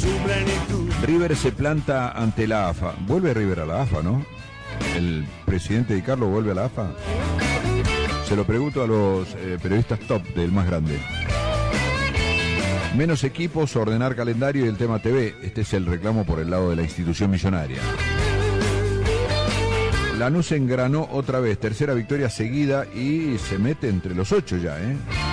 River se planta ante la AFA. Vuelve River a la AFA, ¿no? El presidente Di Carlo vuelve a la AFA. Se lo pregunto a los periodistas top del más grande. Menos equipos, ordenar calendario y el tema TV. Este es el reclamo por el lado de la institución millonaria. Lanús engranó otra vez, tercera victoria seguida y se mete entre los 8 ya, ¿eh?